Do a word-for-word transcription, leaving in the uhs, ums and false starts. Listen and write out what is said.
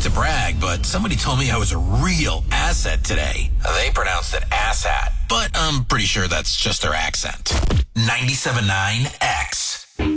to brag, but somebody told me I was a real asset today. They pronounced it asshat, but I'm pretty sure that's just their accent. ninety-seven point nine X.